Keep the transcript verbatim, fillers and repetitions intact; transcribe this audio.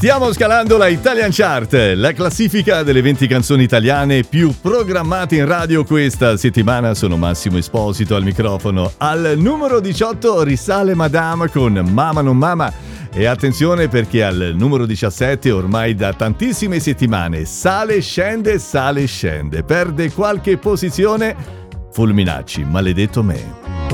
Stiamo scalando la Italian Chart, la classifica delle venti canzoni italiane più programmate in radio questa settimana. Sono Massimo Esposito al microfono. Al numero diciotto risale Madame con Mama non Mama. E attenzione perché al numero diciassette, ormai da tantissime settimane, sale, scende, sale, scende. Perde qualche posizione Fulminacci, Maledetto me.